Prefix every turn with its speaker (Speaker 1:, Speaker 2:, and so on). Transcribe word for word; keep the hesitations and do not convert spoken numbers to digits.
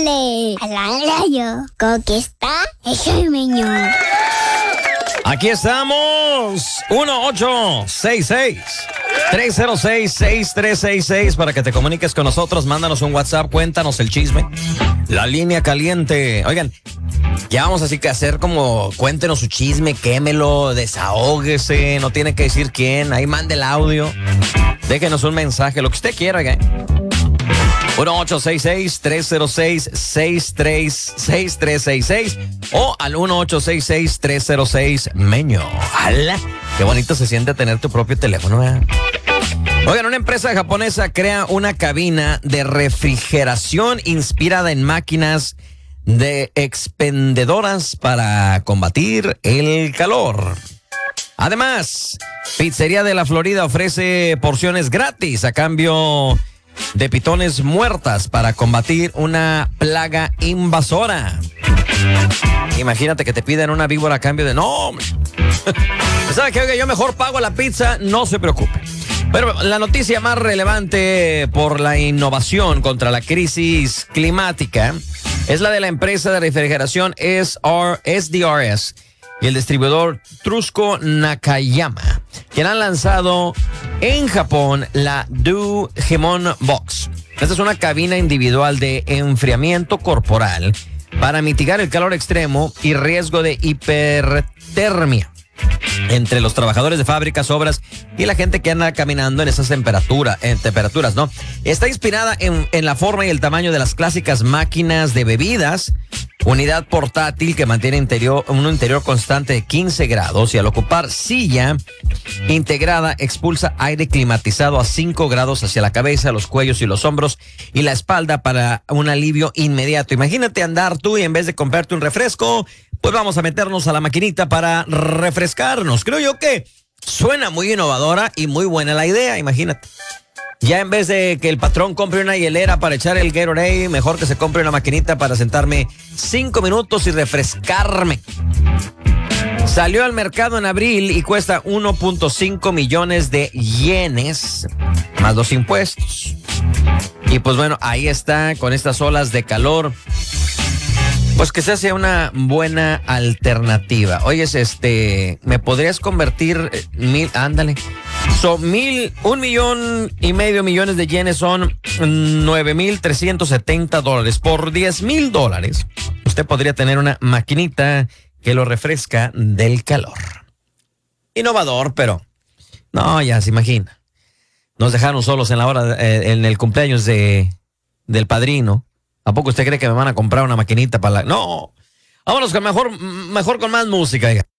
Speaker 1: Pregúntale a la radio con que está el Germeño.
Speaker 2: Aquí estamos. uno ocho seis seis, tres cero seis, seis tres seis seis para que te comuniques con nosotros. Mándanos un WhatsApp, cuéntanos el chisme. La línea caliente. Oigan, ya vamos así que hacer como cuéntenos su chisme, quémelo, desahóguese, no tiene que decir quién. Ahí mande el audio. Déjenos un mensaje, lo que usted quiera, ¿eh? uno ocho seis seis, tres cero seis, seis tres seis seis o al uno ocho seis seis, tres cero seis Meño. ¡Hala! Qué bonito se siente tener tu propio teléfono, ¿eh? Oigan, una empresa japonesa crea una cabina de refrigeración inspirada en máquinas de expendedoras para combatir el calor. Además, Pizzería de la Florida ofrece porciones gratis a cambio de pitones muertas para combatir una plaga invasora. Imagínate que te piden una víbora a cambio de... No, ¿sabe qué? Oiga, yo mejor pago la pizza, no se preocupe. Pero la noticia más relevante por la innovación contra la crisis climática es la de la empresa de refrigeración S D R S y el distribuidor Trusco Nakayama, quien han lanzado en Japón la Do-Hemon Box. Esta es una cabina individual de enfriamiento corporal para mitigar el calor extremo y riesgo de hipertermia entre los trabajadores de fábricas, obras y la gente que anda caminando en esas temperaturas, en temperaturas, ¿no? Está inspirada en, en la forma y el tamaño de las clásicas máquinas de bebidas, unidad portátil que mantiene interior, un interior constante de quince grados y al ocupar silla integrada expulsa aire climatizado a cinco grados hacia la cabeza, los cuellos y los hombros y la espalda para un alivio inmediato. Imagínate andar tú y en vez de comprarte un refresco, pues vamos a meternos a la maquinita para refrescarnos. Creo yo que suena muy innovadora y muy buena la idea, imagínate. Ya en vez de que el patrón compre una hielera para echar el Gatorade, mejor que se compre una maquinita para sentarme cinco minutos y refrescarme. Salió al mercado en abril y cuesta uno punto cinco millones de yenes, más los impuestos. Y pues bueno, ahí está, con estas olas de calor, pues que se hace una buena alternativa. Oyes, este, ¿me podrías convertir eh, mil? Ándale. Son mil, un millón y medio millones de yenes son nueve mil trescientos setenta dólares. Por diez mil dólares, usted podría tener una maquinita que lo refresca del calor. Innovador, pero no, ya se imagina. Nos dejaron solos en la hora, eh, en el cumpleaños de, del padrino. ¿A poco usted cree que me van a comprar una maquinita para la...? No, vámonos con mejor, mejor con más música.